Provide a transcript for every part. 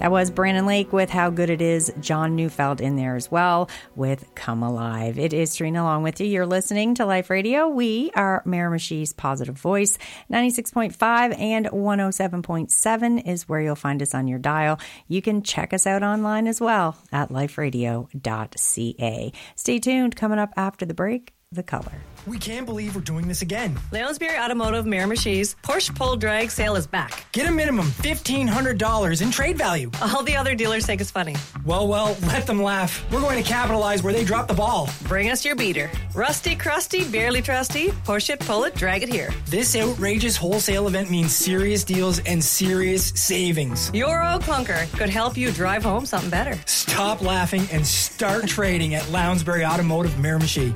That was Brandon Lake with How Good It Is. John Neufeld in there as well with Come Alive. It is Trina along with you. You're listening to Life Radio. We are Miramichi's Positive Voice. 96.5 and 107.7 is where you'll find us on your dial. You can check us out online as well at liferadio.ca. Stay tuned. Coming up after the break, The Color. We can't believe we're doing this again. Lounsbury Automotive Miramichi's Porsche Pull Drag sale is back. Get a minimum $1,500 in trade value. All the other dealers think it's funny. Well, let them laugh. We're going to capitalize where they dropped the ball. Bring us your beater. Rusty, crusty, barely trusty. Push it, pull it, drag it here. This outrageous wholesale event means serious deals and serious savings. Your old clunker could help you drive home something better. Stop laughing and start trading at Lounsbury Automotive Miramichi.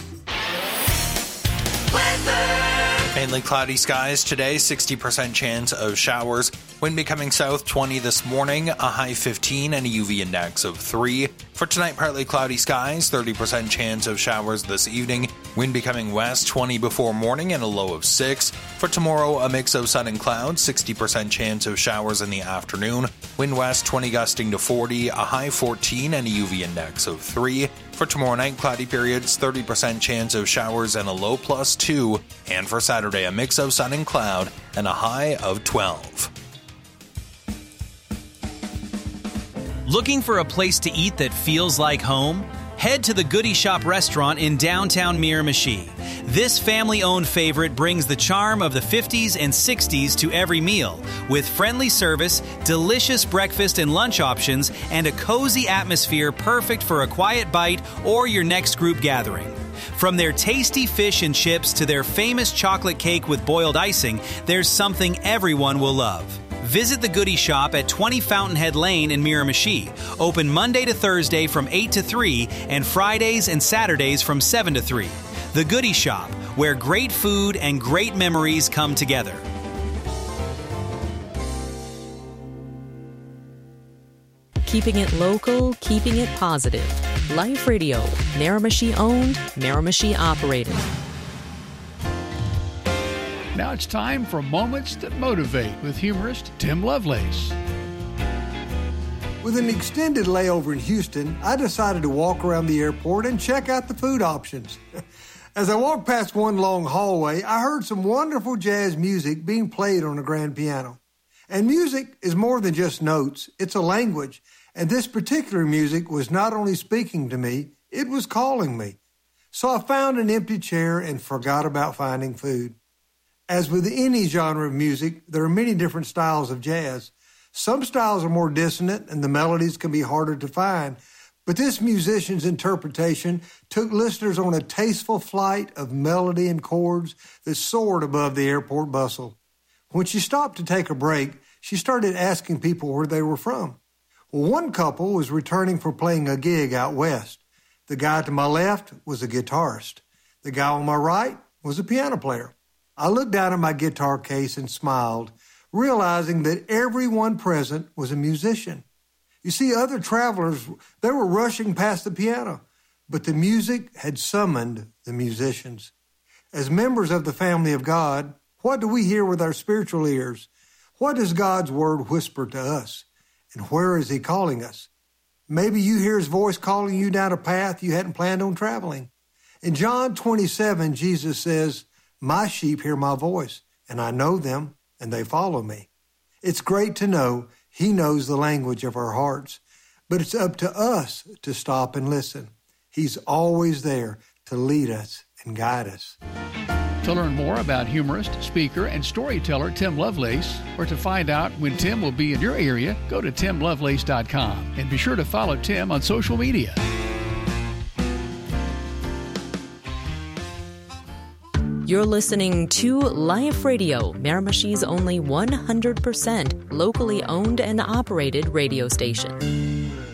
Mainly cloudy skies today, 60% chance of showers. Wind becoming south, 20 this morning, a high 15 and a UV index of 3. For tonight, partly cloudy skies, 30% chance of showers this evening. Wind becoming west, 20 before morning and a low of 6. For tomorrow, a mix of sun and clouds, 60% chance of showers in the afternoon. Wind west, 20 gusting to 40, a high 14 and a UV index of 3. For tomorrow night, cloudy periods, 30% chance of showers and a low plus 2. And for Saturday, a mix of sun and cloud and a high of 12. Looking for a place to eat that feels like home? Head to the Goody Shop restaurant in downtown Miramichi. This family-owned favorite brings the charm of the 50s and 60s to every meal, with friendly service, delicious breakfast and lunch options, and a cozy atmosphere perfect for a quiet bite or your next group gathering. From their tasty fish and chips to their famous chocolate cake with boiled icing, there's something everyone will love. Visit the Goody Shop at 20 Fountainhead Lane in Miramichi. Open Monday to Thursday from 8 to 3 and Fridays and Saturdays from 7 to 3. The Goody Shop, where great food and great memories come together. Keeping it local, keeping it positive. Life Radio, Miramichi owned, Miramichi operated. Now it's time for Moments That Motivate with humorist Tim Lovelace. With an extended layover in Houston, I decided to walk around the airport and check out the food options. As I walked past one long hallway, I heard some wonderful jazz music being played on a grand piano. And music is more than just notes, it's a language. And this particular music was not only speaking to me, it was calling me. So I found an empty chair and forgot about finding food. As with any genre of music, there are many different styles of jazz. Some styles are more dissonant and the melodies can be harder to find, but this musician's interpretation took listeners on a tasteful flight of melody and chords that soared above the airport bustle. When she stopped to take a break, she started asking people where they were from. Well, one couple was returning from playing a gig out west. The guy to my left was a guitarist. The guy on my right was a piano player. I looked down at my guitar case and smiled, realizing that everyone present was a musician. You see, other travelers, they were rushing past the piano, but the music had summoned the musicians. As members of the family of God, what do we hear with our spiritual ears? What does God's word whisper to us? And where is he calling us? Maybe you hear his voice calling you down a path you hadn't planned on traveling. In John 27, Jesus says, "My sheep hear my voice, and I know them, and they follow me." It's great to know he knows the language of our hearts, but it's up to us to stop and listen. He's always there to lead us and guide us. To learn more about humorist, speaker, and storyteller Tim Lovelace, or to find out when Tim will be in your area, go to timlovelace.com and be sure to follow Tim on social media. You're listening to Life Radio, Miramichi's only 100% locally owned and operated radio station.